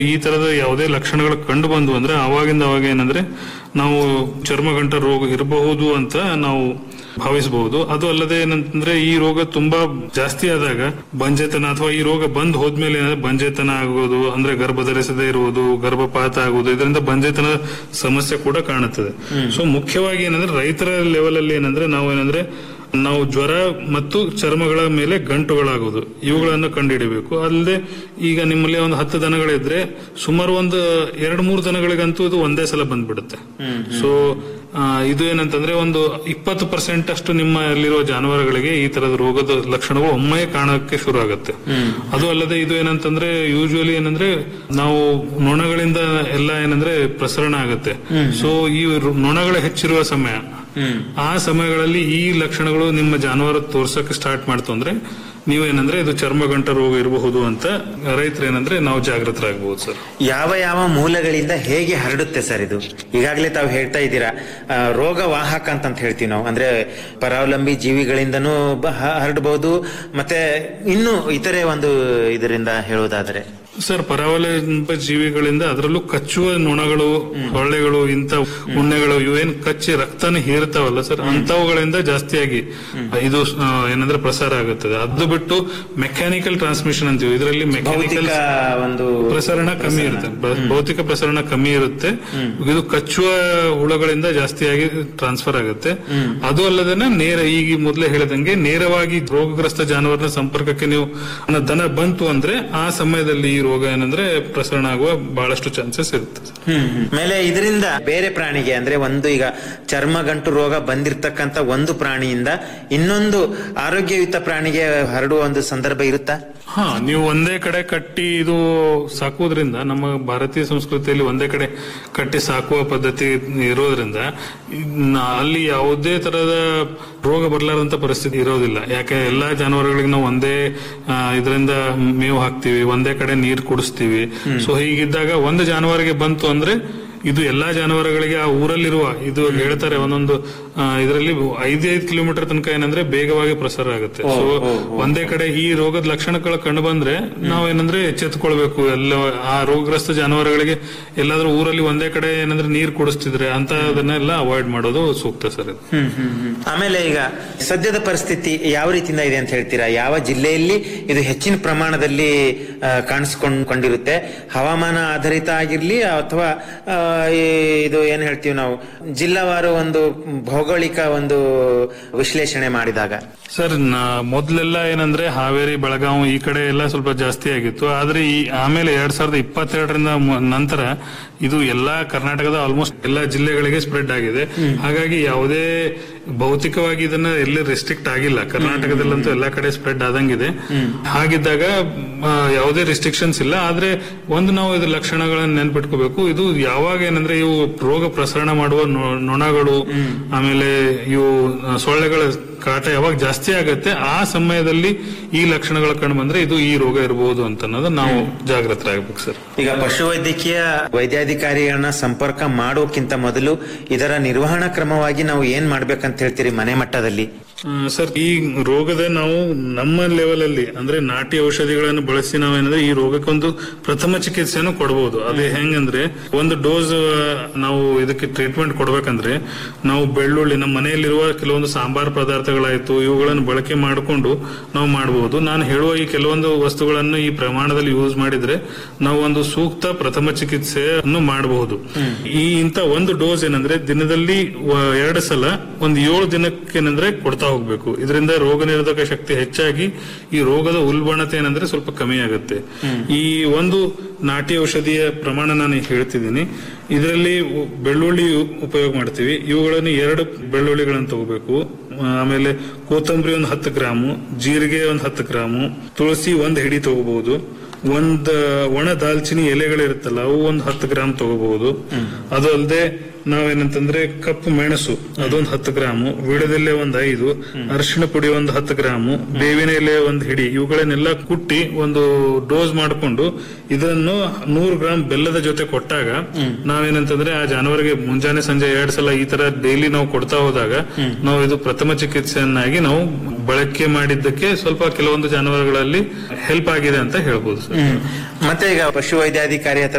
ಈ ತರದ ಯಾವುದೇ ಲಕ್ಷಣಗಳು ಕಂಡು ಬಂದು ಅಂದ್ರೆ ಅವಾಗಿಂದ ಅವಾಗ ಏನಂದ್ರೆ ನಾವು ಚರ್ಮಗಂಟ ರೋಗ ಇರಬಹುದು ಅಂತ ನಾವು ಭಾವಿಸಬಹುದು. ಅದು ಅಲ್ಲದೆ ಏನಂತಂದ್ರೆ ಈ ರೋಗ ತುಂಬಾ ಜಾಸ್ತಿ ಆದಾಗ ಬಂಜೆತನ ಅಥವಾ ಈ ರೋಗ ಬಂದ್ ಹೋದ್ಮೇಲೆ ಬಂಜೆತನ ಆಗೋದು ಅಂದ್ರೆ ಗರ್ಭ ಧರಿಸದೇ ಇರುವುದು, ಗರ್ಭಪಾತ ಆಗುವುದು, ಇದರಿಂದ ಬಂಜೆತನ ಸಮಸ್ಯೆ ಕೂಡ ಕಾಣುತ್ತದೆ. ಸೊ ಮುಖ್ಯವಾಗಿ ಏನಂದ್ರೆ ರೈತರ ಲೆವೆಲ್ ಅಲ್ಲಿ ಏನಂದ್ರೆ ನಾವು ಜ್ವರ ಮತ್ತು ಚರ್ಮಗಳ ಮೇಲೆ ಗಂಟುಗಳಾಗುವುದು ಇವುಗಳನ್ನು ಕಂಡುಹಿಡಬೇಕು. ಅಲ್ಲದೆ ಈಗ ನಿಮ್ಮಲ್ಲಿ ಒಂದು 10 ದನಗಳಿದ್ರೆ ಸುಮಾರು ಒಂದು 2-3 ದನಗಳಿಗಂತೂ ಇದು ಒಂದೇ ಸಲ ಬಂದ್ಬಿಡುತ್ತೆ. ಸೊ ಇದು ಏನಂತಂದ್ರೆ ಒಂದು 20% ಅಷ್ಟು ನಿಮ್ಮಲ್ಲಿರುವ ಜಾನುವಾರುಗಳಿಗೆ ಈ ತರದ ರೋಗದ ಲಕ್ಷಣಗಳು ಒಮ್ಮೆ ಕಾಣಕ್ಕೆ ಶುರು ಆಗುತ್ತೆ. ಅದು ಅಲ್ಲದೆ ಇದು ಏನಂತಂದ್ರೆ ಯೂಶುವಲಿ ಏನಂದ್ರೆ ನಾವು ನೊಣಗಳಿಂದ ಎಲ್ಲ ಏನಂದ್ರೆ ಪ್ರಸರಣ ಆಗುತ್ತೆ. ಸೊ ಈ ನೊಣಗಳ ಹೆಚ್ಚಿರುವ ಸಮಯ, ಆ ಸಮಯಗಳಲ್ಲಿ ಈ ಲಕ್ಷಣಗಳು ನಿಮ್ಮ ಜಾನುವಾರು ತೋರ್ಸಕ್ಕೆ ಸ್ಟಾರ್ಟ್ ಮಾಡ್ತು ಅಂದ್ರೆ ನೀವೇನಂದ್ರೆ ಇದು ಚರ್ಮಗಂಟ ರೋಗ ಇರಬಹುದು ಅಂತ ರೈತರು ಏನಂದ್ರೆ ನಾವು ಜಾಗೃತರಾಗಬಹುದು ಸರ್. ಯಾವ ಯಾವ ಮೂಲಗಳಿಂದ ಹೇಗೆ ಹರಡುತ್ತೆ ಸರ್ ಇದು? ಈಗಾಗಲೇ ತಾವು ಹೇಳ್ತಾ ಇದ್ದೀರಾ ರೋಗ ವಾಹಕ ಅಂತ ಹೇಳ್ತೀವಿ ನಾವು, ಅಂದ್ರೆ ಪರಾವಲಂಬಿ ಜೀವಿಗಳಿಂದನೂ ಹರಡಬಹುದು, ಮತ್ತೆ ಇನ್ನು ಇತರೆ ಒಂದು ಇದರಿಂದ ಹೇಳುವುದಾದರೆ ಸರ್ ಪರಾವಲಂಬಿ ಜೀವಿಗಳಿಂದ ಅದರಲ್ಲೂ ಕಚ್ಚುವ ನೊಣಗಳು, ಸೊಳ್ಳೆಗಳು, ಇಂಥ ಉಣ್ಣೆಗಳು ಇವೇನ್ ಕಚ್ಚಿ ರಕ್ತನ ಹೀರ್ತಾವಲ್ಲ ಸರ್, ಅಂತವುಗಳಿಂದ ಜಾಸ್ತಿಯಾಗಿ ಇದು ಏನಂದ್ರೆ ಪ್ರಸಾರ ಆಗುತ್ತದೆ. ಅದು ಬಿಟ್ಟು ಮೆಕ್ಯಾನಿಕಲ್ ಟ್ರಾನ್ಸ್ಮಿಷನ್ ಅಂತೀವಿ, ಇದರಲ್ಲಿ ಮೆಕ್ಯಾನಿಕಲ್ ಒಂದು ಪ್ರಸರಣ ಕಮ್ಮಿ ಇರುತ್ತೆ, ಭೌತಿಕ ಪ್ರಸರಣ ಕಮ್ಮಿ ಇರುತ್ತೆ. ಇದು ಕಚ್ಚುವ ಹುಳಗಳಿಂದ ಜಾಸ್ತಿಯಾಗಿ ಟ್ರಾನ್ಸ್ಫರ್ ಆಗುತ್ತೆ. ಅದು ಅಲ್ಲದೇನೆ ಈಗ ಮೊದಲೇ ಹೇಳಿದಂಗೆ ನೇರವಾಗಿ ರೋಗಗ್ರಸ್ತ ಜಾನುವಾರಿನ ಸಂಪರ್ಕಕ್ಕೆ ನೀವು ದನ ಬಂತು ಅಂದ್ರೆ ಆ ಸಮಯದಲ್ಲಿ ಈ ರೋಗ ಏನಂದ್ರೆ ಪ್ರಸರಣ ಆಗುವ ಬಹಳಷ್ಟು ಚಾನ್ಸಸ್ ಇರುತ್ತೆ. ಮೇಲೆ ಇದರಿಂದ ಬೇರೆ ಪ್ರಾಣಿಗೆ ಅಂದ್ರೆ ಒಂದು ಈಗ ಚರ್ಮಗಂಟು ರೋಗ ಬಂದಿರತಕ್ಕಂತ ಒಂದು ಪ್ರಾಣಿಯಿಂದ ಇನ್ನೊಂದು ಆರೋಗ್ಯಯುತ ಪ್ರಾಣಿಗೆ ಹರಡುವ ಒಂದು ಸಂದರ್ಭ ಇರುತ್ತಾ? ನೀವು ಒಂದೇ ಕಡೆ ಕಟ್ಟಿ ಇದು ಸಾಕುವುದರಿಂದ, ನಮ್ಮ ಭಾರತೀಯ ಸಂಸ್ಕೃತಿಯಲ್ಲಿ ಒಂದೇ ಕಡೆ ಕಟ್ಟಿ ಸಾಕುವ ಪದ್ಧತಿ ಇರೋದ್ರಿಂದ ಅಲ್ಲಿ ಯಾವುದೇ ತರಹದ ರೋಗ ಬರಲಾರಂತ ಪರಿಸ್ಥಿತಿ ಇರೋದಿಲ್ಲ. ಯಾಕೆ ಎಲ್ಲಾ ಜಾನುವಾರುಗಳಿಗೆ ನಾವು ಒಂದೇ ಇದರಿಂದ ಮೇವು ಹಾಕ್ತಿವಿ, ಒಂದೇ ಕಡೆ ನೀರು ಕುಡಿಸ್ತೀವಿ. ಸೊ ಹೀಗಿದ್ದಾಗ ಒಂದು ಜಾನುವಾರಿಗೆ ಬಂತು ಅಂದ್ರೆ ಇದು ಎಲ್ಲಾ ಜಾನುವಾರುಗಳಿಗೆ ಆ ಊರಲ್ಲಿರುವ ಇದು ಹೇಳ್ತಾರೆ ಒಂದೊಂದು ಇದರಲ್ಲಿ 5 ಕಿಲೋಮೀಟರ್ ತನಕ ಏನಂದ್ರೆ ಬೇಗವಾಗಿ ಪ್ರಸಾರ ಆಗುತ್ತೆ. ಸೊ ಒಂದೇ ಕಡೆ ಈ ರೋಗದ ಲಕ್ಷಣಗಳು ಕಂಡು ಬಂದ್ರೆ ನಾವೇನಂದ್ರೆ ಎಚ್ಚೆತ್ತುಕೊಳ್ಬೇಕು. ಎಲ್ಲ ಆ ರೋಗಗ್ರಸ್ತ ಜಾನುವಾರುಗಳಿಗೆ ಎಲ್ಲಾದ್ರೂ ಊರಲ್ಲಿ ಒಂದೇ ಕಡೆ ಏನಂದ್ರೆ ನೀರು ಕುಡಿಸ್ತಿದ್ರೆ ಅಂತದನ್ನೆಲ್ಲ ಅವಾಯ್ಡ್ ಮಾಡೋದು ಸೂಕ್ತ ಸರ್. ಆಮೇಲೆ ಈಗ ಸದ್ಯದ ಪರಿಸ್ಥಿತಿ ಯಾವ ರೀತಿಯಿಂದ ಇದೆ ಅಂತ ಹೇಳ್ತೀರಾ? ಯಾವ ಜಿಲ್ಲೆಯಲ್ಲಿ ಇದು ಹೆಚ್ಚಿನ ಪ್ರಮಾಣದಲ್ಲಿ ಕಾಣಿಸ್ಕೊಂಡಿರುತ್ತೆ? ಹವಾಮಾನ ಆಧಾರಿತ ಆಗಿರ್ಲಿ ಅಥವಾ ಇದು ಏನ್ ಹೇಳ್ತೀವಿ ನಾವು ಜಿಲ್ಲಾವಾರು ಒಂದು ಭೌಗೋಳಿಕ ಒಂದು ವಿಶ್ಲೇಷಣೆ ಮಾಡಿದಾಗ? ಸರ್ ಮೊದಲೆಲ್ಲ ಏನಂದ್ರೆ ಹಾವೇರಿ, ಬೆಳಗಾವಿ ಈ ಕಡೆ ಎಲ್ಲ ಸ್ವಲ್ಪ ಜಾಸ್ತಿ ಆಗಿತ್ತು. ಆದ್ರೆ ಈ ಆಮೇಲೆ 2022ರಿಂದ ನಂತರ ಇದು ಎಲ್ಲಾ ಕರ್ನಾಟಕದ ಆಲ್ಮೋಸ್ಟ್ ಎಲ್ಲಾ ಜಿಲ್ಲೆಗಳಿಗೆ ಸ್ಪ್ರೆಡ್ ಆಗಿದೆ. ಹಾಗಾಗಿ ಯಾವುದೇ ಭೌತಿಕವಾಗಿ ಇದನ್ನ ಎಲ್ಲಿ ರೆಸ್ಟ್ರಿಕ್ಟ್ ಆಗಿಲ್ಲ. ಕರ್ನಾಟಕದಲ್ಲಂತೂ ಎಲ್ಲಾ ಕಡೆ ಸ್ಪ್ರೆಡ್ ಆದಂಗಿದೆ. ಹಾಗಿದ್ದಾಗ ಯಾವುದೇ ರಿಸ್ಟ್ರಿಕ್ಷನ್ಸ್ ಇಲ್ಲ. ಆದ್ರೆ ಒಂದು ನಾವು ಇದ್ರ ಲಕ್ಷಣಗಳನ್ನ ನೆನ್ಪಿಟ್ಕೋಬೇಕು. ಇದು ಯಾವಾಗ ಏನಂದ್ರೆ ಇವು ರೋಗ ಪ್ರಸರಣ ಮಾಡುವ ನೊಣಗಳು, ಆಮೇಲೆ ಇವು ಸೊಳ್ಳೆಗಳ ಕಾಟ ಯಾವಾಗ ಜಾಸ್ತಿ ಆಗತ್ತೆ ಆ ಸಮಯದಲ್ಲಿ ಈ ಲಕ್ಷಣಗಳು ಕಂಡು ಬಂದ್ರೆ ಇದು ಈ ರೋಗ ಇರಬಹುದು ಅಂತ ಅನ್ನೋದು ನಾವು ಜಾಗೃತರಾಗಬೇಕು ಸರ್. ಈಗ ಪಶುವೈದ್ಯಕೀಯ ವೈದ್ಯಾಧಿಕಾರಿಗಳನ್ನ ಸಂಪರ್ಕ ಮಾಡೋಕ್ಕಿಂತ ಮೊದಲು ಇದರ ನಿರ್ವಹಣಾ ಕ್ರಮವಾಗಿ ನಾವು ಏನ್ ಮಾಡ್ಬೇಕಂತ ಹೇಳ್ತೀರಿ ಮನೆ ಮಟ್ಟದಲ್ಲಿ? ಸರ್ ಈ ರೋಗದ ನಾವು ನಮ್ಮ ಲೆವೆಲ್ ಅಲ್ಲಿ ಅಂದ್ರೆ ನಾಟಿ ಔಷಧಿಗಳನ್ನು ಬಳಸಿ ನಾವೇನಂದ್ರೆ ಈ ರೋಗಕ್ಕೊಂದು ಪ್ರಥಮ ಚಿಕಿತ್ಸೆಯನ್ನು ಕೊಡಬಹುದು. ಅದೇ ಹೆಂಗಂದ್ರೆ ಒಂದು ಡೋಸ್ ನಾವು ಇದಕ್ಕೆ ಟ್ರೀಟ್ಮೆಂಟ್ ಕೊಡ್ಬೇಕಂದ್ರೆ ನಾವು ಬೆಳ್ಳುಳ್ಳಿ, ನಮ್ಮ ಮನೆಯಲ್ಲಿರುವ ಕೆಲವೊಂದು ಸಾಂಬಾರ್ ಪದಾರ್ಥಗಳಾಯ್ತು ಇವುಗಳನ್ನು ಬಳಕೆ ಮಾಡಿಕೊಂಡು ನಾವು ಮಾಡಬಹುದು. ನಾನು ಹೇಳುವ ಈ ಕೆಲವೊಂದು ವಸ್ತುಗಳನ್ನು ಈ ಪ್ರಮಾಣದಲ್ಲಿ ಯೂಸ್ ಮಾಡಿದ್ರೆ ನಾವು ಒಂದು ಸೂಕ್ತ ಪ್ರಥಮ ಚಿಕಿತ್ಸೆಯನ್ನು ಮಾಡಬಹುದು. ಇಂತ ಒಂದು ಡೋಸ್ ಏನಂದ್ರೆ ದಿನದಲ್ಲಿ 2 ಸಲ ಒಂದು 7 ದಿನಕ್ಕೆ ಏನಂದ್ರೆ ಕೊಡ್ತಾ ಹೋಗ್ಬೇಕು. ಇದರಿಂದ ರೋಗ ನಿರೋಧಕ ಶಕ್ತಿ ಹೆಚ್ಚಾಗಿ ಈ ರೋಗದ ಉಲ್ಬಣತೆ ಏನಂದ್ರೆ ಸ್ವಲ್ಪ ಕಮ್ಮಿ ಆಗುತ್ತೆ. ಈ ಒಂದು ನಾಟಿ ಔಷಧಿಯ ಪ್ರಮಾಣ ನಾನು ಹೇಳ್ತಿದ್ದೀನಿ. ಇದರಲ್ಲಿ ಬೆಳ್ಳುಳ್ಳಿ ಉಪಯೋಗ ಮಾಡ್ತೀವಿ. ಇವುಗಳನ್ನು 2 ಬೆಳ್ಳುಳ್ಳಿಗಳನ್ನು ತಗೋಬೇಕು. ಆಮೇಲೆ ಕೊತ್ತಂಬರಿ ಒಂದು 10 ಗ್ರಾಮು, ಜೀರಿಗೆ ಒಂದು 10 ಗ್ರಾಮು, ತುಳಸಿ 1 ಹಿಡಿ ತಗೋಬಹುದು. ಒಂದು ಒಣ ದಾಲ್ಚಿನಿ ಎಲೆಗಳಿರುತ್ತಲ್ಲ ಅವು ಒಂದು 10 ಗ್ರಾಮ್ ತಗೋಬಹುದು. ಅದು ಅಲ್ಲದೆ ನಾವೇನಂತಂದ್ರೆ ಕಪ್ಪು ಮೆಣಸು ಅದೊಂದು 10 ಗ್ರಾಮು, ವಿಡದೆಲೆ ಒಂದು 5, ಅರಿಶಿಣ ಪುಡಿ ಒಂದು 10 ಗ್ರಾಮು, ಬೇವಿನ ಎಲೆ ಒಂದು ಹಿಡಿ, ಇವುಗಳನ್ನೆಲ್ಲ ಕುಟ್ಟಿ ಒಂದು ಡೋಸ್ ಮಾಡಿಕೊಂಡು ಇದನ್ನು 100 ಗ್ರಾಮ್ ಬೆಲ್ಲದ ಜೊತೆ ಕೊಟ್ಟಾಗ ನಾವೇನಂತಂದ್ರೆ ಆ ಜಾನುವಾರಿಗೆ ಮುಂಜಾನೆ ಸಂಜೆ 2 ಸಲ ಈ ತರ ಡೈಲಿ ನಾವು ಕೊಡ್ತಾ ಹೋದಾಗ ನಾವು ಇದು ಪ್ರಥಮ ಚಿಕಿತ್ಸೆಯನ್ನಾಗಿ ನಾವು ಬಳಕೆ ಮಾಡಿದ್ದಕ್ಕೆ ಸ್ವಲ್ಪ ಕೆಲವೊಂದು ಜಾನುವಾರುಗಳಲ್ಲಿ ಹೆಲ್ಪ್ ಆಗಿದೆ ಅಂತ ಹೇಳ್ಬೋದು ಸರ್. ಮತ್ತೆ ಈಗ ಪಶು ವೈದ್ಯಾಧಿಕಾರಿ ಹತ್ರ